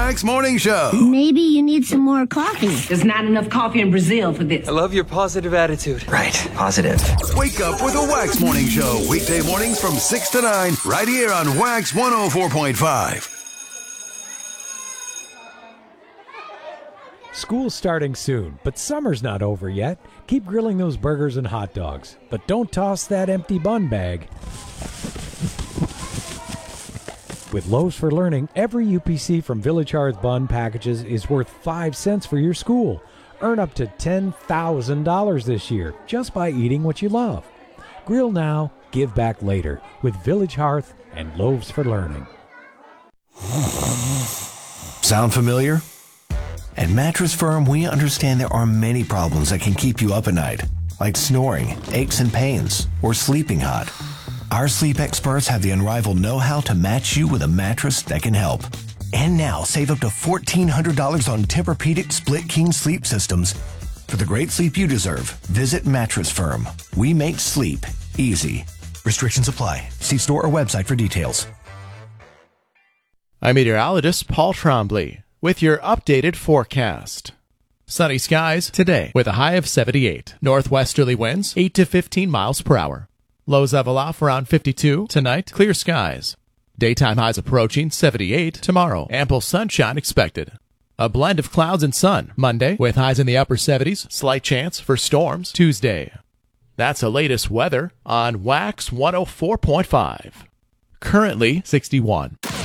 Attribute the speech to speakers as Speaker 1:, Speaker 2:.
Speaker 1: Wax Morning Show.
Speaker 2: Maybe you need some more coffee.
Speaker 3: There's not enough coffee in Brazil for this.
Speaker 4: I love your positive attitude.
Speaker 5: Right, positive.
Speaker 1: Wake up with a Wax Morning Show. Weekday mornings from 6 to 9, right here on Wax 104.5.
Speaker 6: School's starting soon, but summer's not over yet. Keep grilling those burgers and hot dogs, but don't toss that empty bun bag. With Loaves for Learning, every UPC from Village Hearth bun packages is worth 5 cents for your school. Earn up to $10,000 this year just by eating what you love. Grill now, give back later with Village Hearth and Loaves for Learning.
Speaker 7: Sound familiar? At Mattress Firm, we understand there are many problems that can keep you up at night, like snoring, aches and pains, or sleeping hot. Our sleep experts have the unrivaled know-how to match you with a mattress that can help. And now, save up to $1,400 on Tempur-Pedic Split King sleep systems. For the great sleep you deserve, visit Mattress Firm. We make sleep easy. Restrictions apply. See store or website for details.
Speaker 8: I'm meteorologist Paul Trombley with your updated forecast. Sunny skies today with a high of 78. Northwesterly winds 8 to 15 miles per hour. Lows level off around 52. Tonight, clear skies. Daytime highs approaching 78. Tomorrow, ample sunshine expected. A blend of clouds and sun Monday with highs in the upper 70s. Slight chance for storms Tuesday. That's the latest weather on Wax 104.5. Currently 61.